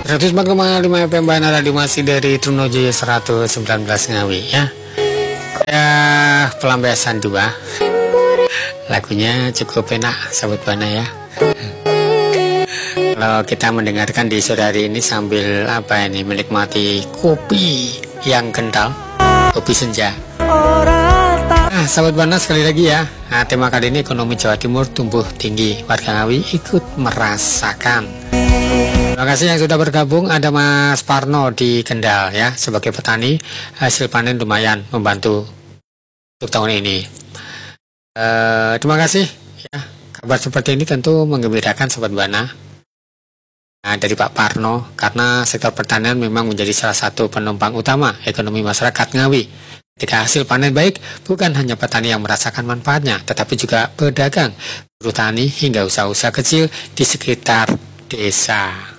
104,5 FM Bana Radio masih dari Trunojoyo 119 Ngawi ya. Ya, pelampiasan 2. Lagunya cukup enak sahabat Bana ya. Kalau kita mendengarkan di sore hari ini sambil menikmati kopi yang kental, kopi senja. Nah, sahabat Bana sekali lagi ya. Nah, tema kali ini ekonomi Jawa Timur tumbuh tinggi. Warga Ngawi ikut merasakan. Terima kasih yang sudah bergabung. Ada Mas Parno di Kendal ya, sebagai petani hasil panen lumayan membantu untuk tahun ini. Terima kasih ya. Kabar seperti ini tentu menggembirakan sobat Bana. Nah, dari Pak Parno, karena sektor pertanian memang menjadi salah satu penopang utama ekonomi masyarakat Ngawi. Ketika hasil panen baik, bukan hanya petani yang merasakan manfaatnya, tetapi juga pedagang, buruh tani hingga usaha-usaha kecil di sekitar desa.